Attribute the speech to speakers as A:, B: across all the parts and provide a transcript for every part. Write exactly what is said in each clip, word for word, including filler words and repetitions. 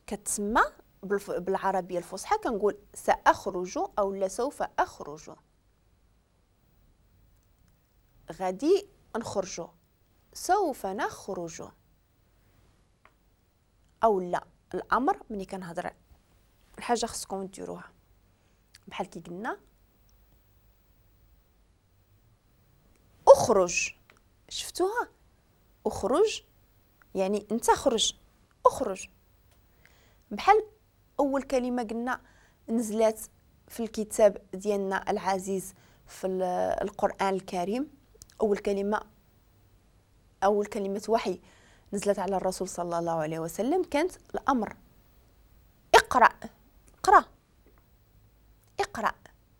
A: كتسمى بالعربيه الفصحى كنقول ساخرج او لا سوف اخرج. غادي نخرج، سوف نخرج. او لا الامر ملي كنهضر الحاجه خصكم ديروها بحال كي قلنا اخرج. شفتوها؟ اخرج يعني انت خرج، اخرج. بحال اول كلمه قلنا نزلات في الكتاب ديالنا العزيز في القرآن الكريم، اول كلمه اول كلمه وحي نزلت على الرسول صلى الله عليه وسلم كانت الامر. اقرأ، اقرأ، اقرأ.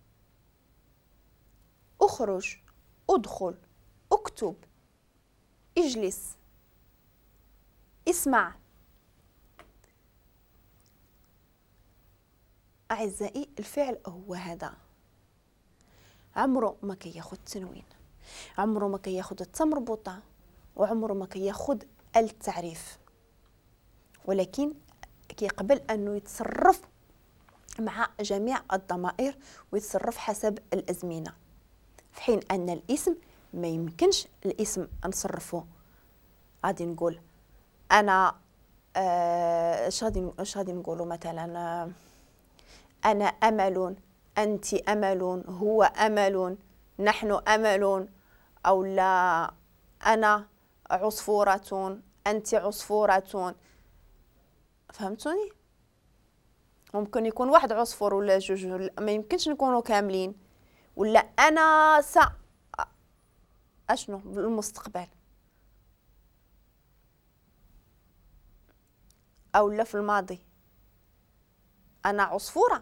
A: اخرج، ادخل، اكتب، اجلس، اسمع. أعزائي الفعل هو هذا، عمره ما كياخد تنوين، عمره ما كياخد التاء مربوطة، وعمره ما كياخد التعريف، ولكن كيقبل أنه يتصرف مع جميع الضمائر ويتصرف حسب الأزمنة، في حين أن الاسم ما يمكنش الاسم نصرفه. غادي نقول أنا اش غادي اش غادي نقولوا مثلا آه أنا أمل، أنت أمل، هو أمل، نحن أمل، أو لا أنا عصفورة، أنت عصفورة. فهمتوني؟ ممكن يكون واحد عصفور ولا جوج، ما يمكنش نكونوا كاملين. ولا أنا س أشنو بالمستقبل، أو لا في الماضي أنا عصفورة.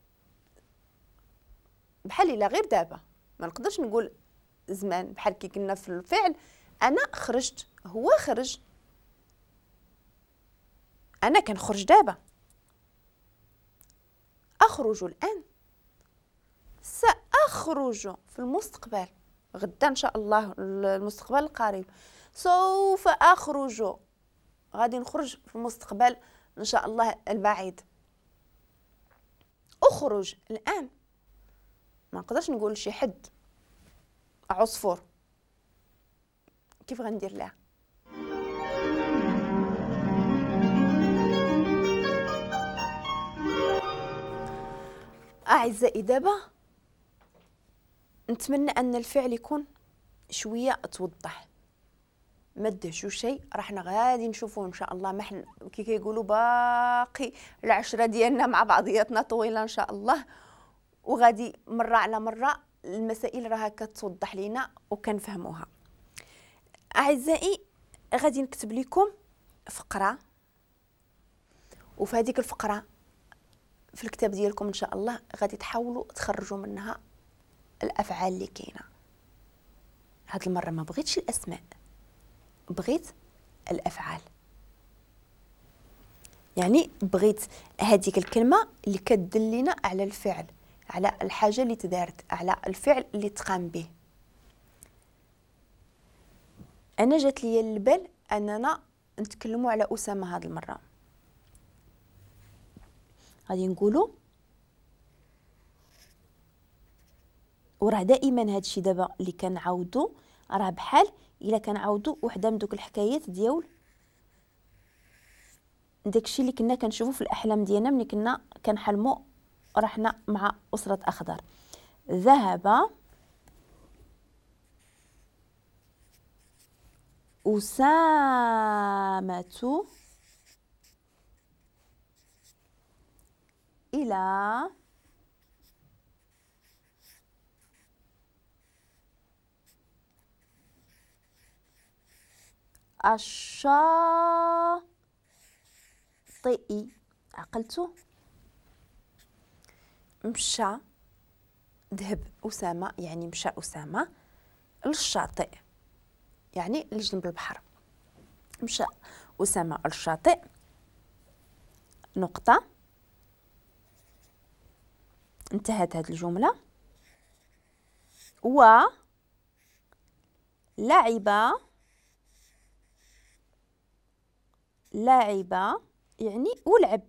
A: بحال إلا غير دابا ما نقدرش نقول زمان بحال كي قلنا في الفعل انا خرجت، هو خرج، انا كنخرج دابا. اخرج الان، ساخرج في المستقبل، غدا ان شاء الله المستقبل القريب سوف اخرج، غادي نخرج في المستقبل ان شاء الله البعيد. اخرج الان، ما نقدرش نقول شي حد عصفور، كيف غندير لها؟ اعزائي دابا نتمنى ان الفعل يكون شويه توضح، ما دهشو شيء، راحنا غادي نشوفوه ان شاء الله. ما حنا كي كيقولوا باقي العشره ديالنا مع بعضياتنا طويله ان شاء الله، وغادي مره على مره المسائل راها كتوضح لينا وكنفهموها. اعزائي غادي نكتب لكم فقره، وفي هذيك الفقره في الكتاب ديالكم ان شاء الله غادي تحاولوا تخرجوا منها الافعال اللي كاينه. هاد المره ما بغيتش الاسماء، بغيت الافعال، يعني بغيت هذيك الكلمه اللي كتدلنا على الفعل، على الحاجه اللي تدارت، على الفعل اللي تقام به. انا جات لي البال اننا نتكلموا على اسامه هذه المره. غادي نقولوا، وراه دائما هذا الشيء دابا اللي كنعاودوا راه بحال الا كنعاودوا وحده من دوك الحكايات ديال داكشي اللي كنا كنشوفوا في الاحلام ديالنا ملي كنا كنحلموا رحنا مع اسره اخضر. ذهب أسامة إلى الشاطئ. عقلتوا؟ مشى، ذهب أسامة يعني مشى أسامة للشاطئ، يعني لجنب البحر. مشى أسامة للشاطئ، نقطة، انتهت هذه الجملة. و لعب، لعب يعني ولعب،